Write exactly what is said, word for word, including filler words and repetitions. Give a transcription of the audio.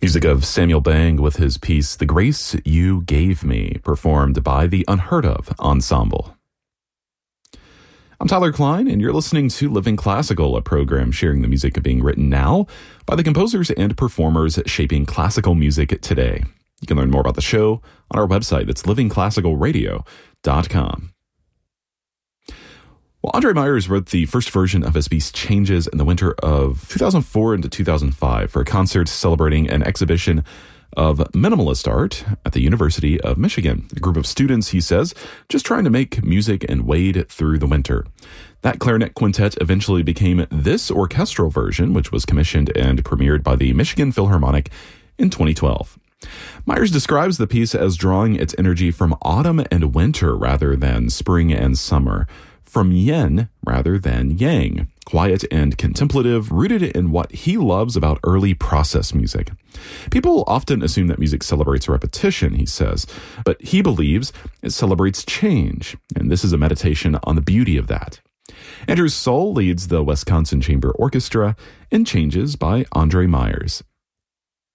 Music of Samuel Bang with his piece, The Grace You Gave Me, performed by the Unheard Of Ensemble. I'm Tyler Klein, and you're listening to Living Classical, a program sharing the music being written now by the composers and performers shaping classical music today. You can learn more about the show on our website. It's living classical radio dot com. Well, Andre Myers wrote the first version of his piece Changes in the winter of two thousand four into two thousand five for a concert celebrating an exhibition of minimalist art at the University of Michigan. A group of students, he says, just trying to make music and wade through the winter. That clarinet quintet eventually became this orchestral version, which was commissioned and premiered by the Michigan Philharmonic in twenty twelve. Myers describes the piece as drawing its energy from autumn and winter rather than spring and summer, from yin rather than yang, quiet and contemplative, rooted in what he loves about early process music. People often assume that music celebrates repetition, he says, but he believes it celebrates change, and this is a meditation on the beauty of that. Andrew Soul leads the Wisconsin Chamber Orchestra in Changes by Andre Myers.